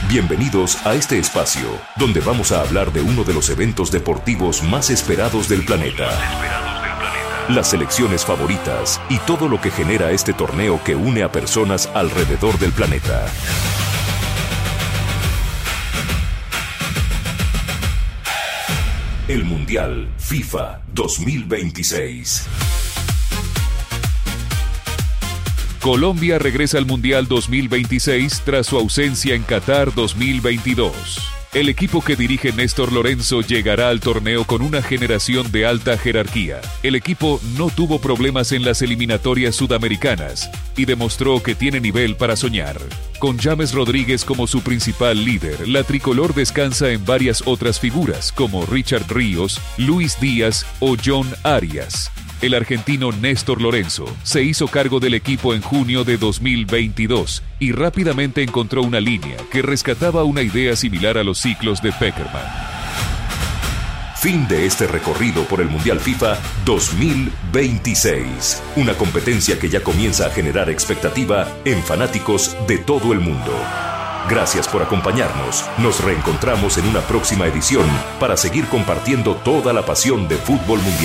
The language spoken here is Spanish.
Bienvenidos a este espacio, donde vamos a hablar de uno de los eventos deportivos más esperados del planeta. Las selecciones favoritas y todo lo que genera este torneo que une a personas alrededor del planeta. El Mundial FIFA 2026. Colombia regresa al Mundial 2026 tras su ausencia en Qatar 2022. El equipo que dirige Néstor Lorenzo llegará al torneo con una generación de alta jerarquía. El equipo no tuvo problemas en las eliminatorias sudamericanas y demostró que tiene nivel para soñar. Con James Rodríguez como su principal líder, la tricolor descansa en varias otras figuras como Richard Ríos, Luis Díaz o John Arias. El argentino Néstor Lorenzo se hizo cargo del equipo en junio de 2022 y rápidamente encontró una línea que rescataba una idea similar a los ciclos de Pekerman. Fin de este recorrido por el Mundial FIFA 2026. Una competencia que ya comienza a generar expectativa en fanáticos de todo el mundo. Gracias por acompañarnos. Nos reencontramos en una próxima edición para seguir compartiendo toda la pasión de fútbol mundial.